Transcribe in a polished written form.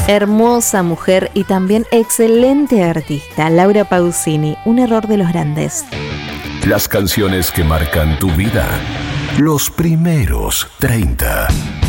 Hermosa mujer y también excelente artista, Laura Pausini, un error de los grandes. Las canciones que marcan tu vida. Los primeros 30.